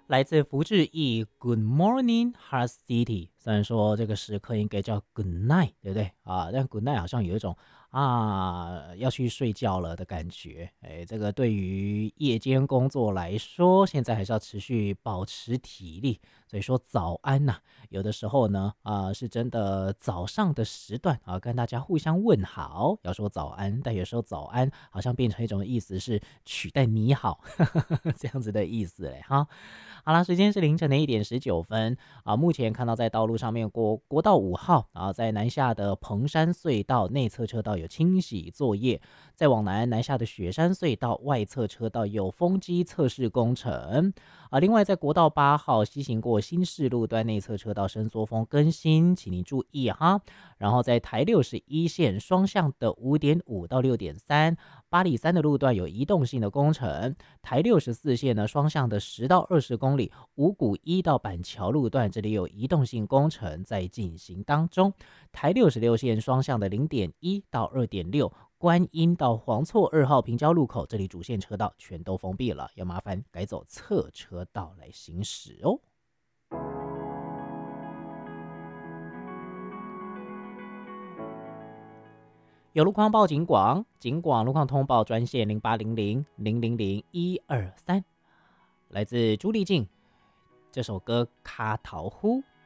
来自福志毅 Good Morning Heart City，虽然说这个时刻应该叫 Good Night，对不对啊？但 Good Night 好像有一种要去睡觉了的感觉。哎，这个对于夜间工作来说，现在还是要持续保持体力。所以说早安呐、有的时候呢是真的早上的时段跟大家互相问好，要说早安，但有时候早安好像变成一种意思是取代你好这样子的意思嘞哈。好啦，时间是凌晨的1点19分目前看到在道路上面国道5号在南下的彭山隧道内侧车道有清洗作业，再往南下的雪山隧道外侧车道有风机测试工程另外在国道8号西行过新市路段内侧车道伸缩风更新，请您注意哈。然后在台61线双向的5.5到6.3，八里山的路段有移动性的工程，台64线呢双向的10到20公里，五股1到板桥路段这里有移动性工程在进行当中，台66线双向的0.1到2.6。观音到黄厝2号平交路口，这里主线车道全都封闭了，要麻烦改走侧车道来行驶哦。有路况报警广，警广路况通报专线0800000123，来自朱丽静这首歌《卡桃呼》。